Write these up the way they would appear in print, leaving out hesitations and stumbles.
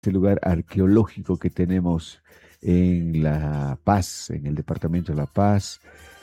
este lugar arqueológico que tenemos en La Paz, en el departamento de La Paz,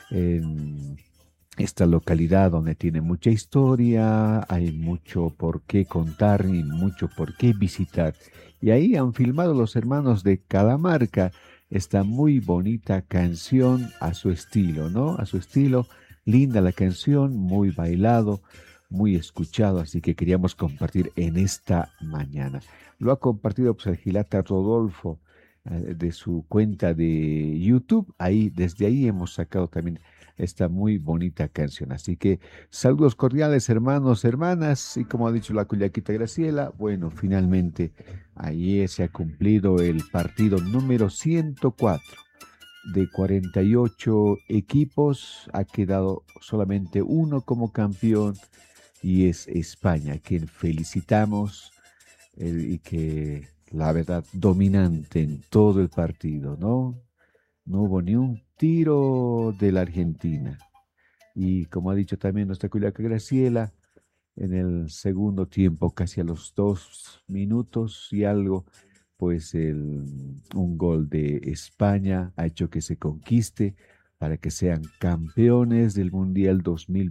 en esta localidad donde tiene mucha historia, hay mucho por qué contar y mucho por qué visitar. Y ahí han filmado los hermanos de Cadamarca esta muy bonita canción a su estilo, ¿no? A su estilo, linda la canción, muy bailado, muy escuchado, así que queríamos compartir en esta mañana. Lo ha compartido pues, el Gilata Rodolfo de su cuenta de YouTube. Ahí, desde ahí hemos sacado también esta muy bonita canción. Así que saludos cordiales, hermanos, hermanas. Y como ha dicho la Cuyaquita Graciela, bueno, finalmente ayer se ha cumplido el partido número 104 de 48 equipos. Ha quedado solamente uno como campeón y es España, a quien felicitamos y que la verdad dominante en todo el partido, ¿no? No hubo ni un tiro de la Argentina. Y como ha dicho también nuestra Culiaca Graciela, en el segundo tiempo, casi a los 2 minutos y algo, pues un gol de España ha hecho que se conquiste para que sean campeones del Mundial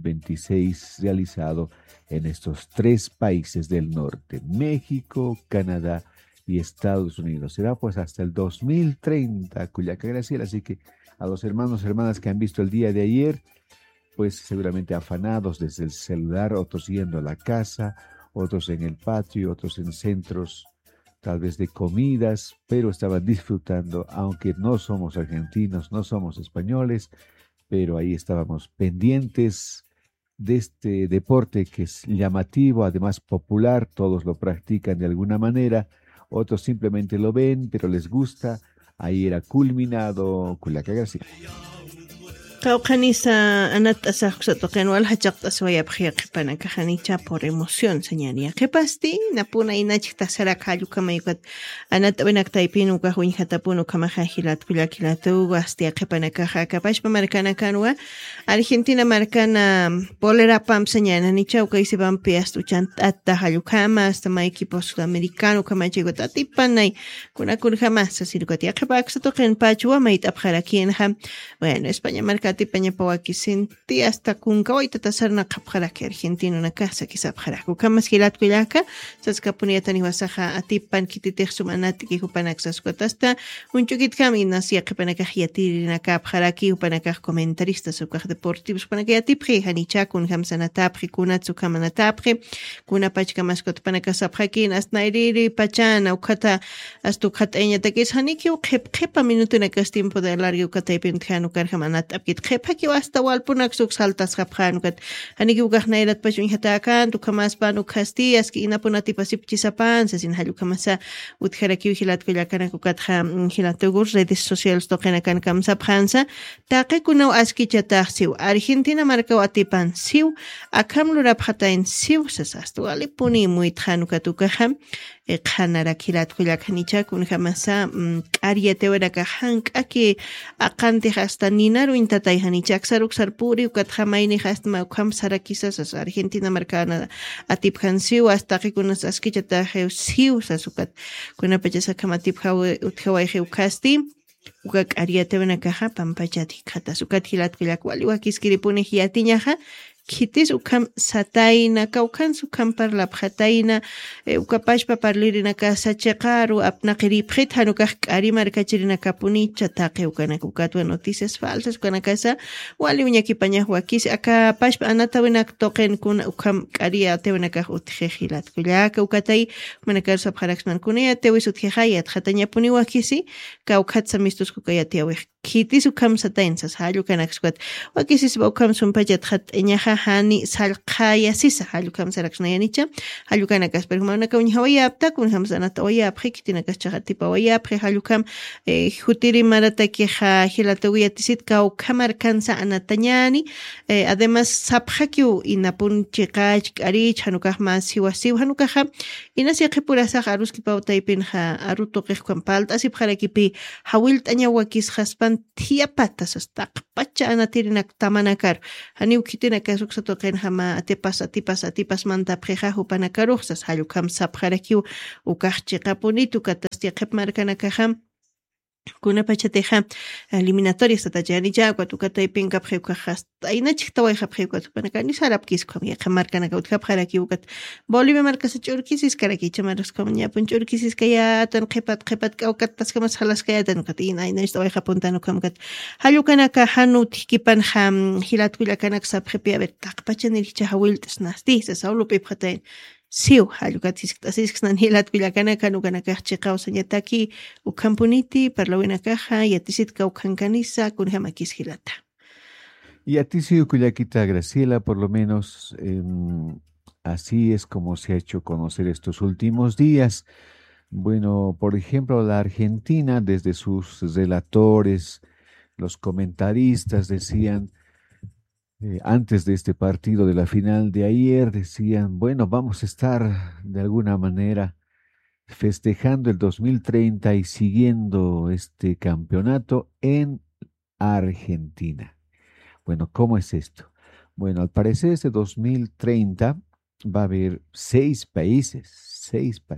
2026 realizado en estos tres países del norte, México, Canadá y Estados Unidos. Será pues hasta el 2030, Culiaca Graciela, así que a los hermanos, hermanas que han visto el día de ayer, pues seguramente afanados desde el celular, otros yendo a la casa, otros en el patio, otros en centros tal vez de comidas, pero estaban disfrutando, aunque no somos argentinos, no somos españoles, pero ahí estábamos pendientes de este deporte que es llamativo, además popular, todos lo practican de alguna manera, otros simplemente lo ven, pero les gusta. Ahí era culminado Culiacán García. Caucanisa anat asajsa toquen wal hachaq taswaya bkhia qipana kahanicha por emoción señaría. ¿Qué pasti? Napuna inach tasara kayu kamayukat anat benak taipinu kahuin hatapunu kamajahilat kulakilatu astia qipana kaja kapash pamarkana kanwa Argentina marcana polera pam señana ni chauka isi van piastu chant atta hayukama hasta ma equipo sudamericano kama chigot atipanay kuna kun jamás asirkotia qipaksa toqen pachua mait abjarakienha. Bueno, España marca tipaña pawakisinti hasta kunkawaita tasarna qapqaraki Argentina na casa quizá qaraku kamas hilat kuyaka saskapuniata ni wasaja atipan kititih sumanati ki hupanak saskotasta unchukit kami nasia qpanaka hiatiri na qapqaraki hupanak comentarista sukaj deportivos hupanak yatipri hanicha kun hamsana tapri kunatsu kamana tapri kuna pachka maskot panaka saphakin asnairiri pachana ukata astu khatenya takis haniki qepa minuto na kas tiempo de largo ukataypin khanu karhamanat apkit qepaki hasta walpunak suk saltas qapqanukat haniki ukajnairat pachun hatakan tu kamas panu kastías ki inapunati pasipchisapan sin halu kamasa utjaraki hilat kullakana kukatja hilatugur redes sociales toqena kan kamsa phansa taqe kunau askichataq siu Argentina marca atipan siu akamlura phatain siu sasastu alipuni muitjanukat ukajam qhanara hilat kullakanicha kun kamasa qariatewera kahankaki aqanti hasta ninaru intatay hanichak saruk sarpuri ukatjamaini hasta maukam sarakisas Argentina marcana atiphan siu hasta qikunas askichata heu siu sasukat kuna pachasa kamatip haw uthawai heu kasti ukak ariatewena kaha pampachati khata sukat hilat kullak wali wakiskiripuni hiatiñaja kitis ukam sataina kaukan sukam parla phataina ukapashpa parlirina ka sacheqaru apnaqiri phithanu ka qari markachirina kapuni chataqe ukana kukatwa noticias falsas ukana kasa wali uñaki paña wakis aka pashpa anata wena toqen kun ukam qari atewena ka utjejilat kullaka ukatay manakar sabharaxman kunia tewi sutjejayat khataña puni wakisi ka ukhatsa mistus kukayati awe kitis ukam satainsa halu kanak squat wakisis ukam sumpajat khatñaja hani salqaya sisa halukam saraknayanicha halukana kas perhumana kauni hawaya apta kun hamsana toya aphikitina kas chagatipa waya aphi halukam jutiri marata que ha hilatoya tisit ka kamar kansa anatañani además saphakiu inapun chiqach arich hanukah masiwasiw hanukah inasi qipurasa aruski pautaipin ha aruto qihkam palta asip kharakipi hawilt aña wakis haspan tiapatas hasta pacha anatirinak tamanakar haniu kitina kasuksato qen hama atipas manta prejahu panakaruxas halukam sapjarakiu ukajchi qapunitu katastia qepmarkanakaham kuna pachateja eliminatorias tatayani jagua tukatay pinka pjeukajas aynachik taway pjeuka tupanakani sarapkis komya qamarkanaka utqapjaraki ukat Bolivia markas churkisis karaki chamaras komnya punchurkisis kaya tan qepat kawkat paskamas halas kaya tan katina aynash taway qapuntano kamkat halukanaka hanut kipan ham hilatwila kanak sapjepia bet taqpachaniri chahawiltas nasti sa saulo pepjatayn Siu, halukatisnan hilatwila kanaka nukanakaj chiqawsañataki ukampuniti parlawinakaja yatisitka ukankanisa kunhamakis hilata. Y a ti, sí, Cuyaquita Graciela, por lo menos así es como se ha hecho conocer estos últimos días. Bueno, por ejemplo, la Argentina, desde sus relatores, los comentaristas decían, antes de este partido de la final de ayer, decían, bueno, vamos a estar de alguna manera festejando el 2030 y siguiendo este campeonato en Argentina. Bueno, ¿cómo es esto? Bueno, al parecer este 2030 va a haber 6 países.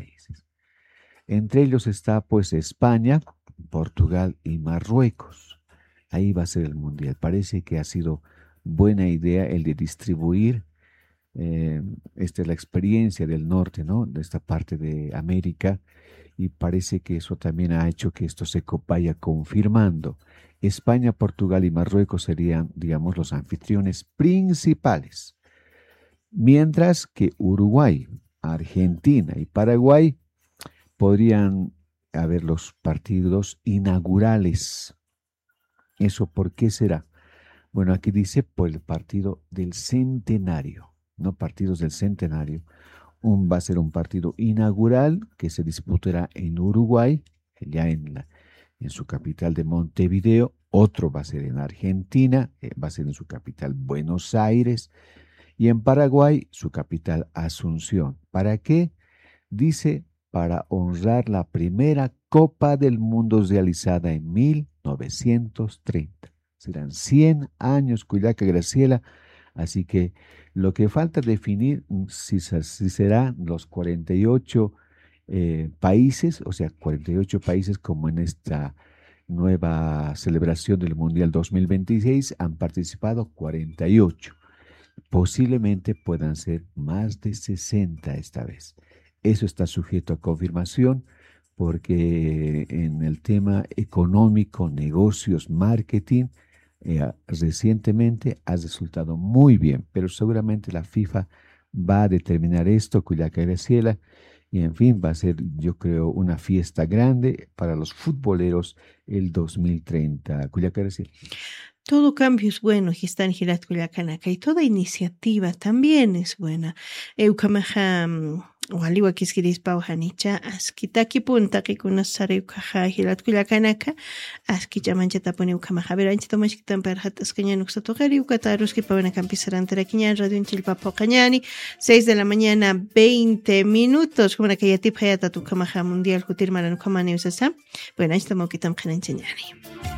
Entre ellos está pues España, Portugal y Marruecos. Ahí va a ser el mundial. Parece que ha sido buena idea el de distribuir esta es la experiencia del norte, ¿no? De esta parte de América, y parece que eso también ha hecho que esto se vaya confirmando. España, Portugal y Marruecos serían, digamos, los anfitriones principales, mientras que Uruguay, Argentina y Paraguay podrían haber los partidos inaugurales. ¿Eso por qué será? Bueno, aquí dice por el partido del centenario, no partidos del centenario. Va a ser un partido inaugural que se disputará en Uruguay, ya en su capital de Montevideo. Otro va a ser en Argentina, va a ser en su capital Buenos Aires. Y en Paraguay, su capital Asunción. ¿Para qué? Dice, para honrar la primera Copa del Mundo realizada en 1930. Serán 100 años, Cuyaca Graciela, así que lo que falta definir si serán los 48 países, o sea, 48 países como en esta nueva celebración del Mundial 2026, han participado 48. Posiblemente puedan ser más de 60 esta vez. Eso está sujeto a confirmación porque en el tema económico, negocios, marketing, recientemente ha resultado muy bien, pero seguramente la FIFA va a determinar esto, Cuyaca Graciela, y en fin, va a ser, yo creo, una fiesta grande para los futboleros el 2030. Cuyaca Graciela. Todo cambio es bueno, Gistán Girat Cuyacanaka, y toda iniciativa también es buena. Eukamaja waliwa kiskiris pauhanicha askitaki punta kikuna sareukaja Girat Cuyacanaka askicha manchata pone ukamaja verancha tomashkitan perhatas cañanuk satogari ukataros que pavana campisarantera quiñan radio en chilpapo cañani 6 de la mañana 20 minutos como que ya tipayata tu kamaja mundial kutir maran kamani usasa bueno estamos kitam khananchani.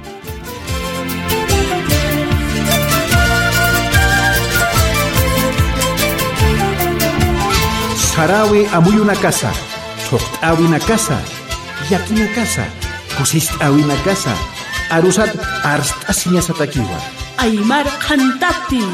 Sarawi amuy una casa, soqtawi una casa, yaki una casa, kusishtawi una casa, arusat arstasiña satakiwa. Aymar Cantati.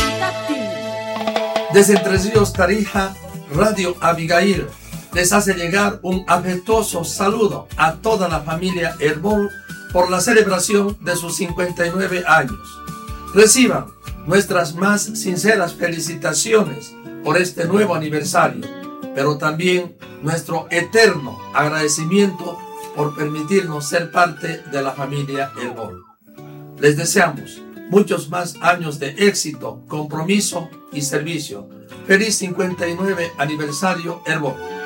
Desde Entre Ríos, Tarija, Radio Abigail les hace llegar un afectuoso saludo a toda la familia Herbol por la celebración de sus 59 años. Reciban nuestras más sinceras felicitaciones por este nuevo aniversario, pero también nuestro eterno agradecimiento por permitirnos ser parte de la familia Herbol. Les deseamos muchos más años de éxito, compromiso y servicio. Feliz 59 aniversario Herbol.